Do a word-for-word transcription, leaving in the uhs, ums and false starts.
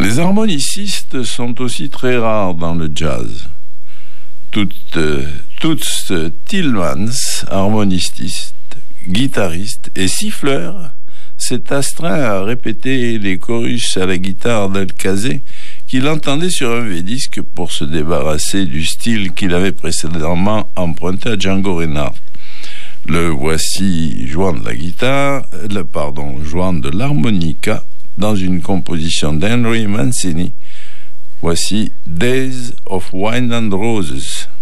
Les harmonicistes sont aussi très rares dans le jazz. Toutes, toutes Tillmans, harmoniciste, guitariste et siffleur, s'est astreint à répéter les chorus à la guitare d'Al-Kazé qu'il entendait sur un V-disque pour se débarrasser du style qu'il avait précédemment emprunté à Django Reinhardt. Le voici jouant de la guitare, le, pardon, jouant de l'harmonica dans une composition d'Henry Mancini. Voici Days of Wine and Roses.